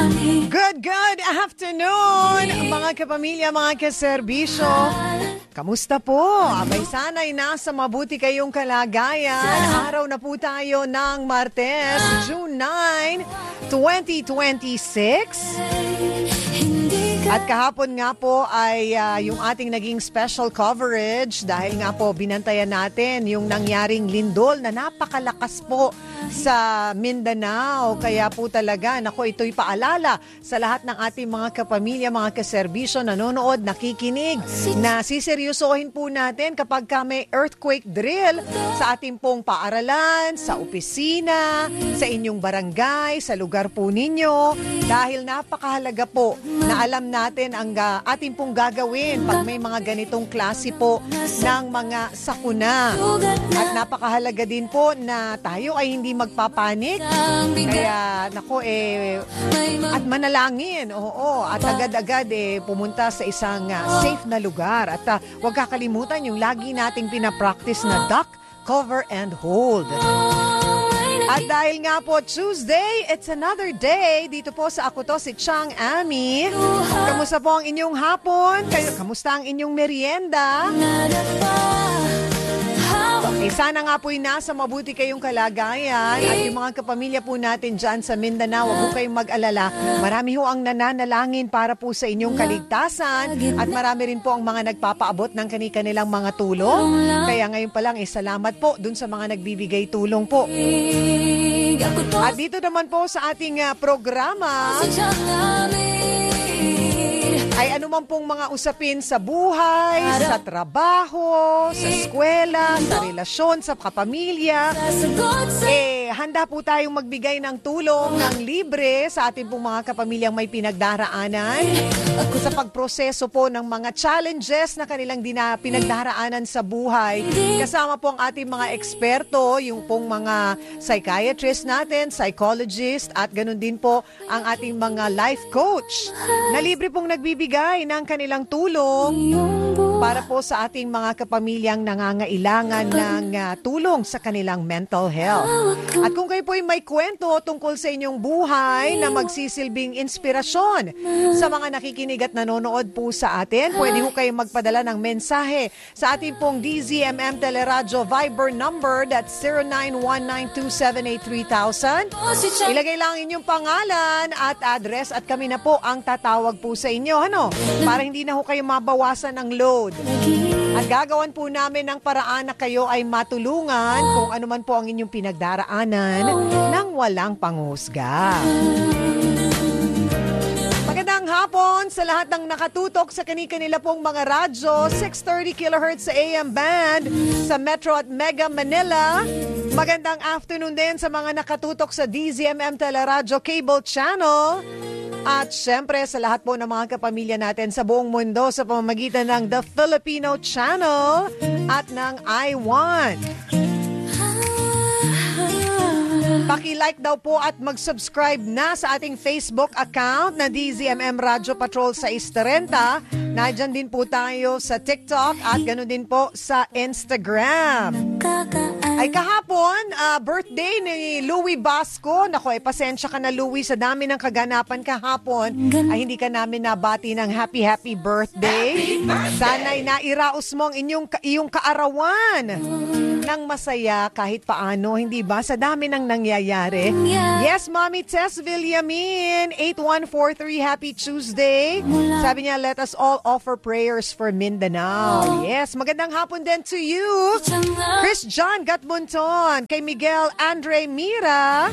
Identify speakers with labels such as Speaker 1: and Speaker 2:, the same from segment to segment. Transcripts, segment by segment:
Speaker 1: Good afternoon, mga kapamilya, mga kaserbisyo. Kamusta po? Abay, sana'y nasa mabuti kayong kalagayan. Araw na po tayo ng Martes, June 9, 2026. At kahapon nga po ay yung ating naging special coverage dahil nga po binantayan natin yung nangyaring lindol na napakalakas po sa Mindanao. Kaya po talaga, ito'y paalala sa lahat ng ating mga kapamilya, mga kaserbisyo, nanonood, nakikinig, na siseryosohin po natin kapag may earthquake drill sa ating pong paaralan, sa opisina, sa inyong barangay, sa lugar po ninyo. Dahil napakahalaga po na alam natin ang ating pong gagawin pag may mga ganitong klase po ng mga sakuna. At napakahalaga din po na tayo ay hindi magpapanik. Kaya at manalangin. Oo, at agad-agad pumunta sa isang safe na lugar. At huwag kakalimutan yung lagi nating pinapractice na duck, cover, and hold. At dahil nga po Tuesday, it's another day. Dito po sa Ako To, si Chang Ami. Kamusta po ang inyong hapon? Kamusta ang inyong merienda? Sana nga po'y nasa mabuti kayong kalagayan. At yung mga kapamilya po natin dyan sa Mindanao, huwag po kayong mag-alala. Marami ho ang nananalangin para po sa inyong kaligtasan. At marami rin po ang mga nagpapaabot ng kanilang mga tulong. Kaya ngayon pa lang, salamat po dun sa mga nagbibigay tulong po. At dito naman po sa ating programa ay anuman pong mga usapin sa buhay, sa trabaho, sa eskwela, sa relasyon, sa kapamilya, handa po tayong magbigay ng tulong ng libre sa ating pong mga kapamilyang may pinagdaraanan sa pagproseso po ng mga challenges na kanilang pinagdaraanan sa buhay. Kasama po ang ating mga eksperto, yung pong mga psychiatrist natin, psychologist, at ganun din po ang ating mga life coach na libre pong nagbibigay ng kanilang tulong para po sa ating mga kapamilyang nangangailangan ng tulong sa kanilang mental health. At kung kayo po ay may kwento tungkol sa inyong buhay na magsisilbing inspirasyon sa mga nakikinig at nanonood po sa atin, pwede po kayong magpadala ng mensahe sa ating pong DZMM Teleradyo Viber number, that's 09192783,000. Ilagay lang inyong pangalan at address at kami na po ang tatawag po sa inyo, para hindi na ho kayo mabawasan ng load. At gagawan po namin ng paraan na kayo ay matulungan kung ano man po ang inyong pinagdaraanan nang walang panghusga. Magandang hapon sa lahat ng nakatutok sa kani-kanila pong mga radyo, 630 kHz sa AM band sa Metro at Mega Manila. Magandang afternoon din sa mga nakatutok sa DZMM Teleradyo Cable Channel. At syempre sa lahat po ng mga kapamilya natin sa buong mundo sa pamamagitan ng The Filipino Channel at ng I1. Paki-like daw po at mag-subscribe na sa ating Facebook account na DZMM Radio Patrol 630. Nandiyan din po tayo sa TikTok at ganoon din po sa Instagram. Ay kahapon, birthday ni Louie Basco. Naku, pasensya ka na Louie sa dami ng kaganapan kahapon. Ay hindi ka namin nabati ng happy birthday. Sana'y nairaos mo ang iyong kaarawan ng masaya kahit paano, hindi ba? Sa dami ng nangyayari. Yes, Mommy Tess Villamin, 8143, happy Tuesday. Sabi niya, let us all offer prayers for Mindanao. Yes, magandang hapon din to you. Chris John Gatbunton, kay Miguel Andre Mira,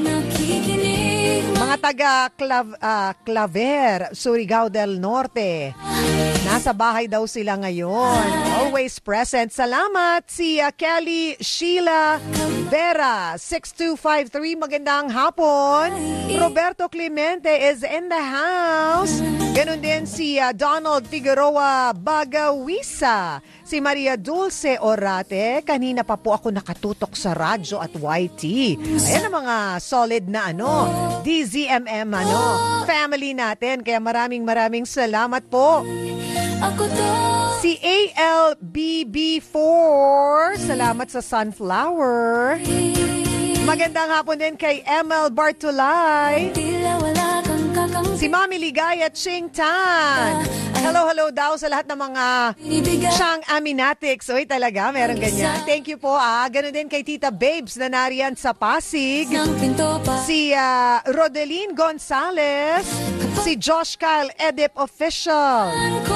Speaker 1: mga taga Claver, Surigao del Norte. Nasa bahay daw sila ngayon. Always present. Salamat. Si Kelly Sheila Vera, 6253. Magandang hapon. Roberto Clemente is in the house. Ganon din si Donald Figueroa Bagawisa. Si Maria Dulce Orate, kanina pa po ako nakatutok sa radyo at YT. Ayan ang mga solid na DZMM family natin. Kaya maraming salamat po. Si ALBB4, salamat sa sunflower. Magandang hapon din kay ML Bartolay. Si Mami Ligaya Ching Tan. Hello daw sa lahat ng mga Chang Aminatics. Uy, talaga, meron ganyan. Thank you po. Ganun din kay Tita Babes na nariyan sa Pasig. Si Rodeline Gonzalez. Si Josh Kyle Edip Official.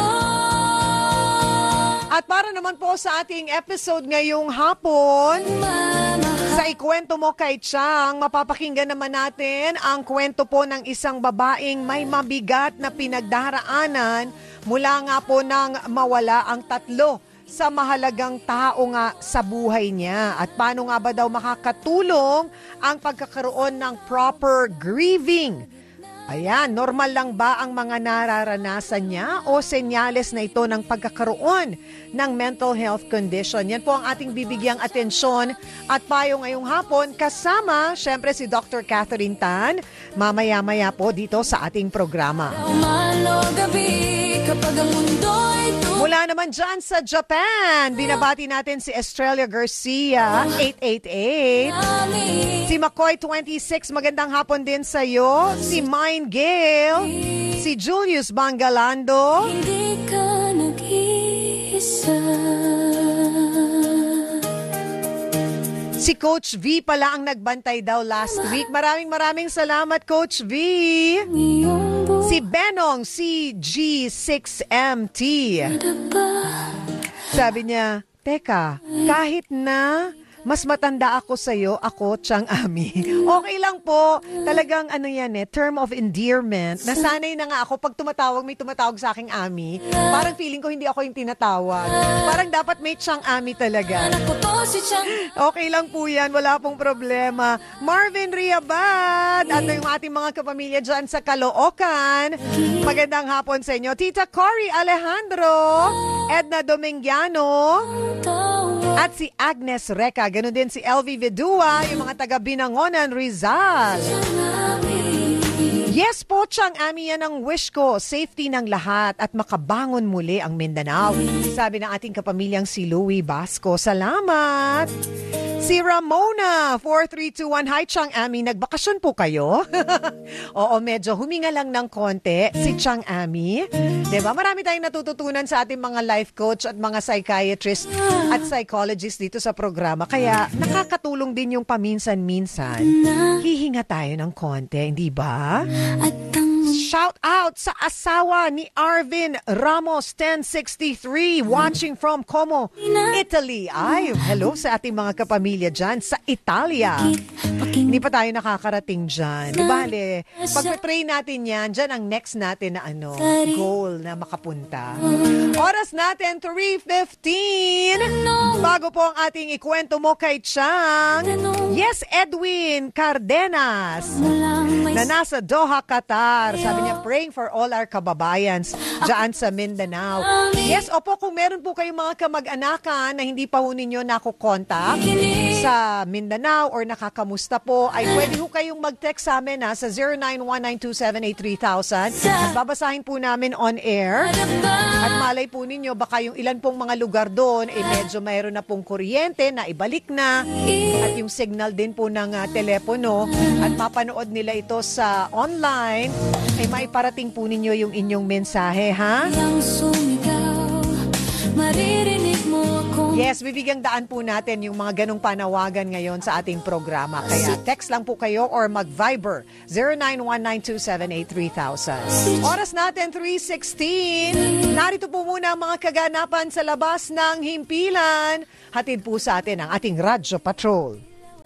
Speaker 1: At para naman po sa ating episode ngayong hapon, sa ikwento mo kay Chang, mapapakinggan naman natin ang kwento po ng isang babaeng may mabigat na pinagdaraanan mula nga po nang mawala ang 3 sa mahalagang tao nga sa buhay niya. At paano nga ba daw makakatulong ang pagkakaroon ng proper grieving? Ayan, normal lang ba ang mga nararanasan niya o senyales na ito ng pagkakaroon ng mental health condition? Yan po ang ating bibigyang atensyon at payo ngayong hapon kasama, syempre, si Dr. Catherine Tan, mamaya-maya po dito sa ating programa. Mula naman dyan sa Japan, binabati natin si Estrella Garcia, 888. Si McCoy, 26, magandang hapon din sa iyo. Si Mine Gale, si Julius Bangalando. Hindi ka nag-iisa. Si Coach V pala ang nagbantay daw last week. Maraming salamat, Coach V. Si Benong, si G6MT. Sabi niya, teka, kahit na mas matanda ako sa'yo, ako, Chang Ami. Okay lang po. Talagang term of endearment. Nasanay na nga ako pag may tumatawag sa aking Ami. Parang feeling ko hindi ako yung tinatawag. Parang dapat may Chang Ami talaga. Okay lang po yan. Wala pong problema. Marvin Riabad at yung ating mga kapamilya dyan sa Caloocan. Magandang hapon sa inyo. Tita Cory Alejandro, Edna Domingiano, at si Agnes Reca. Ganon din si LV Vidua, yung mga taga Binangonan, Rizal. Yes po, Chang Ami, yan ang wish ko. Safety ng lahat at makabangon muli ang Mindanao. Sabi ng ating kapamilyang si Louie Basco. Salamat! Si Ramona, 4321. Hi, Chang Ami. Nagbakasyon po kayo? Oo, medyo huminga lang ng konti si Chang Ami. Diba? Marami tayong natututunan sa ating mga life coach at mga psychiatrist at psychologist dito sa programa. Kaya nakakatulong din yung paminsan-minsan. Hihinga tayo ng konti, hindi ba? Shout out sa asawa ni Arvin Ramos, 1063, watching from Como, Italy. Ay, hello sa ating mga kapamilya dyan sa Italia. Hindi pa tayo nakakarating dyan. Di bale, pag-pray natin yan, dyan ang next natin na goal na makapunta. Oras natin, 3:15. Bago po ang ating ikwento mo kay Chang. Yes, Edwin Cardenas, na nasa Doha, Qatar. Sabi niya, praying for all our kababayans dyan sa Mindanao. Yes, opo, kung meron po kayong mga kamag-anakan na hindi pa ho ninyo nakukontak sa Mindanao or nakakamusta po, ay pwede ho kayong mag-text sa amin sa 09192783,000 at babasahin po namin on air. At malay po ninyo, baka yung ilan pong mga lugar doon, medyo mayroon na pong kuryente na ibalik na at yung signal din po ng telepono at mapanood nila ito sa online, ay maiparating po ninyo yung inyong mensahe, ha? Yes, bibigyang daan po natin yung mga ganong panawagan ngayon sa ating programa. Kaya text lang po kayo or mag-Viber 09192783,000. Oras natin 3:16. Narito po muna ang mga kaganapan sa labas ng himpilan. Hatid po sa atin ang ating Radyo Patrol.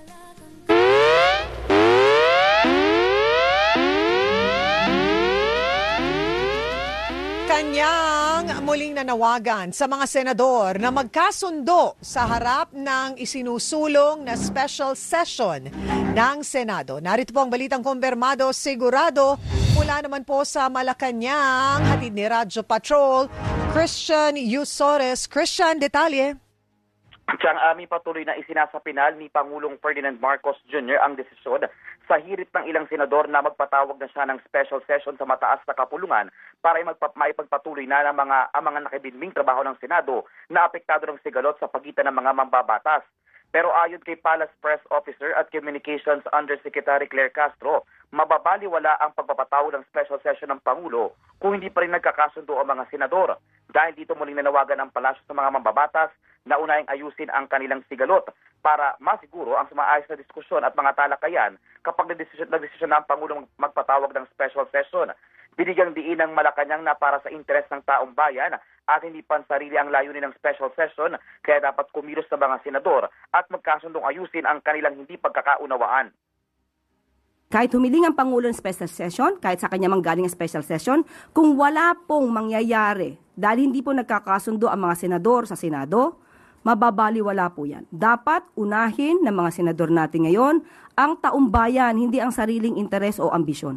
Speaker 1: Kanyang muling nanawagan sa mga senador na magkasundo sa harap ng isinusulong na special session ng Senado. Narito po ang balitang kumpirmado, sigurado mula naman po sa Malacanang, hatid ni Radyo Patrol, Christian Yusores. Christian, detalye.
Speaker 2: Chang Ami, patuloy na isinasapinal ni Pangulong Ferdinand Marcos Jr. ang desisyon sa hirit ng ilang senador na magpatawag na siya ng special session sa mataas na kapulungan para maipagpatuloy na ang mga nakibinbing trabaho ng Senado na apektado ng sigalot sa pagitan ng mga mambabatas. Pero ayon kay Palace Press Officer at Communications Undersecretary Claire Castro, mababaliwala ang pagpapatawag ng special session ng Pangulo kung hindi pa rin nagkakasundo ang mga senador. Dahil dito muling nanawagan ang palasyo sa mga mambabatas na unahing ayusin ang kanilang sigalot para masiguro ang sumaayos na diskusyon at mga talakayan kapag nagdesisyon na ang Pangulong magpatawag ng special session. Binigyang diin ng Malacanang na para sa interes ng taong bayan at hindi pansarili ang layunin ng special session, kaya dapat kumilos sa mga senador at magkasundong ayusin ang kanilang hindi pagkakaunawaan.
Speaker 3: Kahit humiling ang Pangulo ng special session, kahit sa kanya manggaling ang special session, kung wala pong mangyayari dahil hindi po nagkakasundo ang mga senador sa Senado, mababaliwala po yan. Dapat unahin ng mga senador natin ngayon ang taong bayan, hindi ang sariling interes o ambisyon.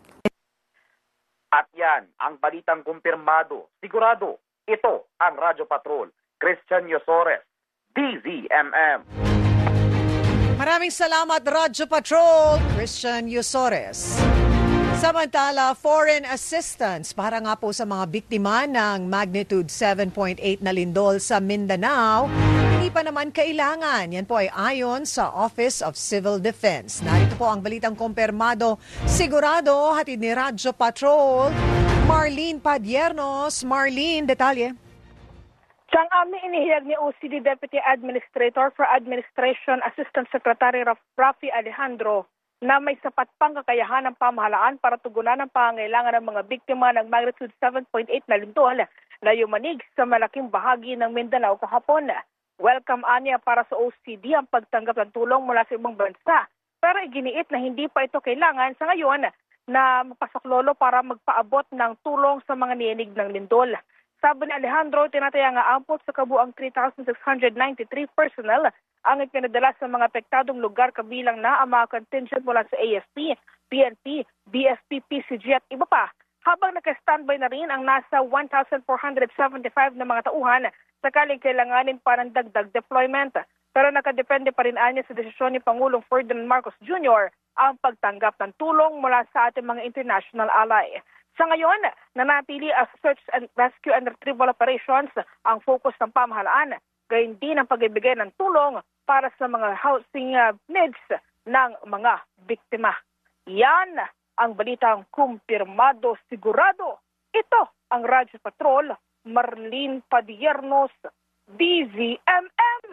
Speaker 2: At yan ang balitang kumpirmado. Sigurado, ito ang Radyo Patrol. Christian Yosores, DZMM.
Speaker 1: Maraming salamat, Radyo Patrol, Christian Yosores. Samantala, foreign assistance para nga po sa mga biktima ng magnitude 7.8 na lindol sa Mindanao, hindi pa naman kailangan. Yan po ay ayon sa Office of Civil Defense. Narito po ang balitang kumpirmado. Sigurado, hatid ni Radyo Patrol, Marlene Padiernos. Marlene, detalye.
Speaker 4: Siyang amin inihiyag ni OCD Deputy Administrator for Administration Assistant Secretary Rafi Alejandro na may sapat pang kakayahan ng pamahalaan para tugunan ang pangangailangan ng mga biktima ng magnitude 7.8 na lindol na yumanig sa malaking bahagi ng Mindanao kahapon. Welcome anya para sa OCD ang pagtanggap ng tulong mula sa ibang bansa, pero iginiit na hindi pa ito kailangan sa ngayon na mapasaklolo para magpaabot ng tulong sa mga niyanig ng lindol. Sabi ni Alejandro, tinataya nga ampot sa kabuang 3,693 personnel ang ipinadala sa mga apektadong lugar kabilang na ang mga contingent mula sa AFP, PNP, BFP, PCG at iba pa. Habang naka-standby na rin ang nasa 1,475 na mga tauhan sakaling kailanganin pa ng dagdag deployment. Pero nakadepende pa rin anya sa desisyon ni Pangulong Ferdinand Marcos Jr. ang pagtanggap ng tulong mula sa ating mga international ally. Sa ngayon, nanatili ang search and rescue and retrieval operations ang focus ng pamahalaan, gayon din ang pagbibigay ng tulong para sa mga housing needs ng mga biktima. Yan ang balitang kumpirmado sigurado. Ito ang Radyo Patrol, Marlene Padiernos, DZMM.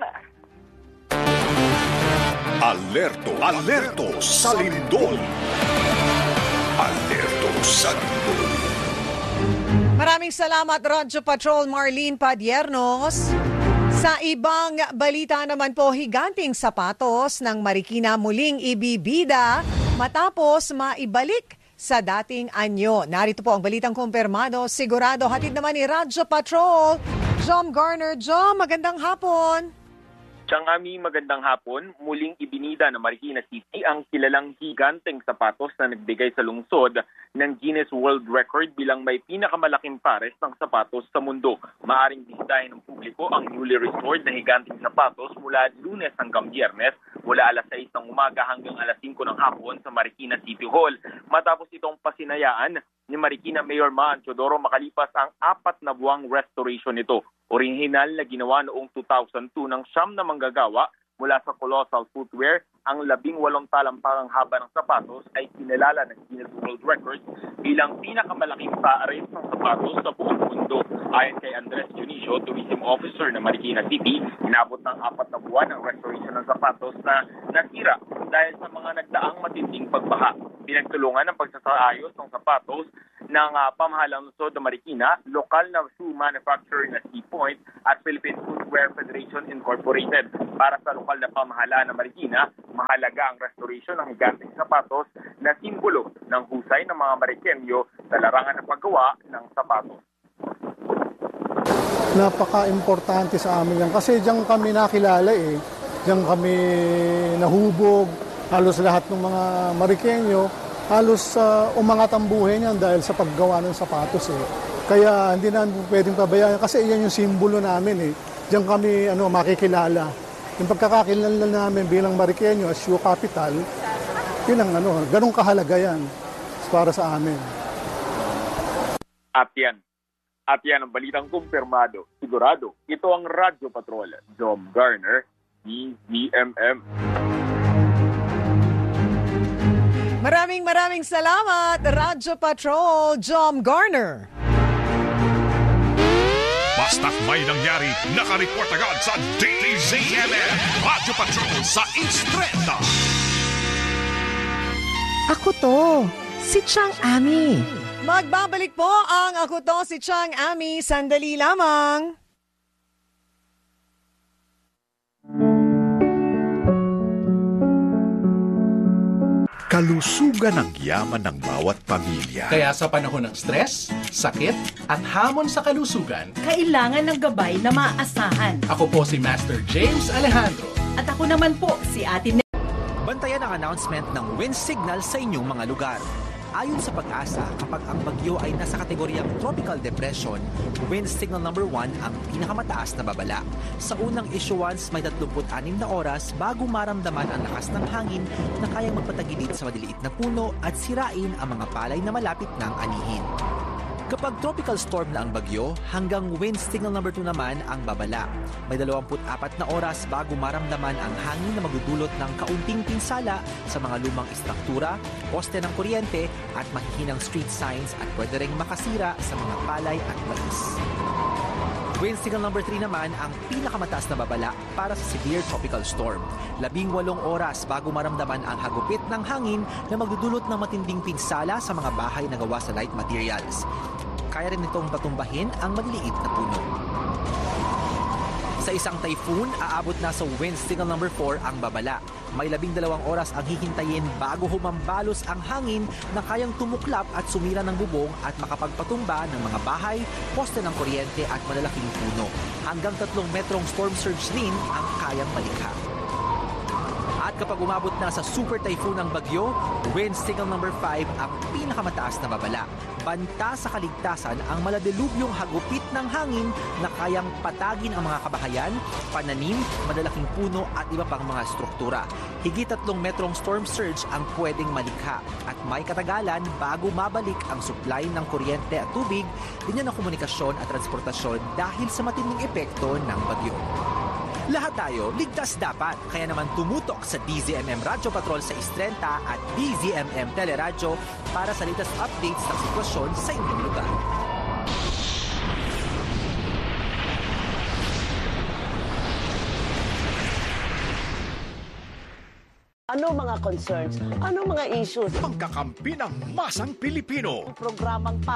Speaker 5: Alerto, alerto sa lindol. Alerto sa lindol.
Speaker 1: Maraming salamat, Radyo Patrol, Marlene Padiernos. Sa ibang balita naman po, higanting sapatos ng Marikina muling ibibida matapos maibalik sa dating anyo. Narito po ang balitang kumpirmado. Sigurado, hatid naman ni Radyo Patrol, Jom Garner. Jom, magandang hapon.
Speaker 6: Ami, magandang hapon. Muling ibinida ng Marikina City ang kilalang higanteng sapatos na nagbigay sa lungsod ng Guinness World Record bilang may pinakamalaking pares ng sapatos sa mundo. Maaring bisitahin ng publiko ang newly restored na higanteng sapatos mula Lunes hanggang Biyernes mula alas 6 ng umaga hanggang alas 5 ng hapon sa Marikina City Hall. Matapos itong pasinayaan ni Marikina Mayor Maan Teodoro makalipas ang 4 na buwang restoration nito. Orihinal na ginawa noong 2002 ng siyam na manggagawa mula sa Colossal Footwear, ang 18 talampakang haba ng sapatos ay kinilala ng Guinness World Records bilang pinakamalaking pares ng sapatos sa buong mundo. Ayon kay Andres Dionisio, Tourism Officer ng Marikina City, inabot ng 4 na buwan ang restoration ng sapatos na nasira dahil sa mga nagdaang matinding pagbaha. Pinagtulungan ng pagsasaayos ng sapatos ng pamahalang lungsod ng Marikina, lokal na shoe manufacturer na Sea Point at Philippine Footwear Federation Incorporated. Para sa lokal na pamahalaan ng Marikina, mahalaga ang restoration ng higanteng sapatos na simbolo ng husay ng mga Marikenyo sa larangan ng paggawa ng sapatos.
Speaker 7: Napaka-importante sa amin yan kasi diyan kami nakilala eh. Diyan kami nahubog, halos lahat ng mga Marikenyo, halos umangat ang buhay niyan dahil sa paggawa ng sapatos eh. Kaya hindi na pwedeng pabayaan kasi iyan yung simbolo namin eh. Diyan kami makikilala. Yung pagkakakilala namin bilang Marikenyo as shoe capital, yun ang ganun kahalaga yan para sa amin.
Speaker 6: At yan ang balitang kumpirmado. Sigurado, ito ang Radyo Patrol, Jom Garner, DZMM.
Speaker 1: Maraming salamat, Radyo Patrol, Jom Garner.
Speaker 5: Basta't may nangyari, nakareport agad sa DZMM. Radyo Patrol sa East 30.
Speaker 8: Ako to, si Chang Ami.
Speaker 1: Magbabalik po ang Ako To si Chang Ami. Sandali lamang.
Speaker 5: Kalusugan ang yaman ng bawat pamilya.
Speaker 9: Kaya sa panahon ng stress, sakit, at hamon sa kalusugan,
Speaker 10: kailangan ng gabay na maaasahan.
Speaker 9: ako po si Master James Alejandro.
Speaker 10: At ako naman po si Ate
Speaker 11: Bantayan ang announcement ng wind signal sa inyong mga lugar. Ayon sa Pag-asa, kapag ang bagyo ay nasa kategoryang tropical depression, wind signal number 1 ang pinakamataas na babala. Sa unang issuance, may 36 na oras bago maramdaman ang lakas ng hangin na kayang magpatagilid sa maliliit na puno at sirain ang mga palay na malapit ng anihin. Kapag tropical storm na ang bagyo, hanggang wind signal number 2 naman ang babala. May 24 na oras bago maramdaman ang hangin na magdudulot ng kaunting pinsala sa mga lumang istruktura, poste ng kuryente at mahihinang street signs at pwede ring makasira sa mga palay at balis. Wind signal number 3 naman ang pinakamataas na babala para sa severe tropical storm. 18 oras bago maramdaman ang hagupit ng hangin na magdudulot ng matinding pinsala sa mga bahay na gawa sa light materials. Kaya rin itong patumbahin ang maliliit na puno. Sa isang typhoon, aabot na sa wind signal number 4 ang babala. May 12 oras ang hihintayin bago humambalos ang hangin na kayang tumuklap at sumira ng bubong at makapagpatumba ng mga bahay, poste ng kuryente at malalaking puno. Hanggang 3 metrong storm surge rin ang kayang malikha. At kapag umabot na sa super typhoon ang bagyo, wind signal number 5 ang pinakamataas na babala. Banta sa kaligtasan ang maladilubyong hagupit ng hangin na kayang patagin ang mga kabahayan, pananim, malalaking puno at iba pang mga struktura. Higit 3 metrong storm surge ang pwedeng malikha at may katagalan bago mabalik ang supply ng kuryente at tubig, linya ng komunikasyon at transportasyon dahil sa matinding epekto ng bagyo. Lahat tayo, ligtas dapat. Kaya naman tumutok sa DZMM Radyo Patrol sa East 30 at DZMM Teleradyo para sa latest updates ng sitwasyon sa inyong lugar.
Speaker 12: Ano mga concerns? Ano mga issues?
Speaker 5: Pangkakampi ng masang Pilipino.
Speaker 12: Programang